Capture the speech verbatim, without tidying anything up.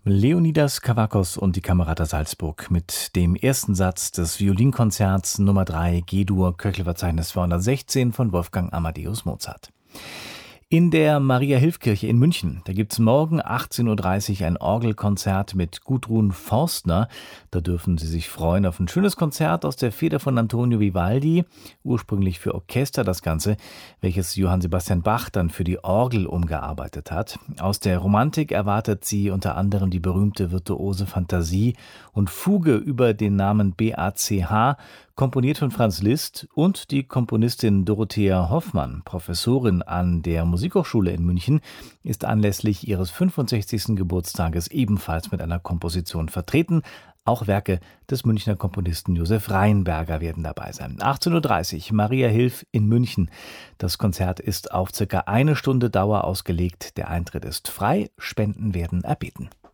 Leonidas Kavakos und die Camerata Salzburg mit dem ersten Satz des Violinkonzerts Nummer drei G-Dur Köchelverzeichnis zweihundertsechzehn von Wolfgang Amadeus Mozart. In der Maria-Hilf-Kirche in München, da gibt's morgen achtzehn Uhr dreißig ein Orgelkonzert mit Gudrun Forstner. Da dürfen Sie sich freuen auf ein schönes Konzert aus der Feder von Antonio Vivaldi, ursprünglich für Orchester das Ganze, welches Johann Sebastian Bach dann für die Orgel umgearbeitet hat. Aus der Romantik erwartet sie unter anderem die berühmte virtuose Fantasie und Fuge über den Namen B A C H, komponiert von Franz Liszt, und die Komponistin Dorothea Hoffmann, Professorin an der Musikhochschule in München, ist anlässlich ihres fünfundsechzigsten Geburtstages ebenfalls mit einer Komposition vertreten. Auch Werke des Münchner Komponisten Josef Rheinberger werden dabei sein. achtzehn Uhr dreißig, Maria Hilf in München. Das Konzert ist auf circa eine Stunde Dauer ausgelegt. Der Eintritt ist frei, Spenden werden erbeten.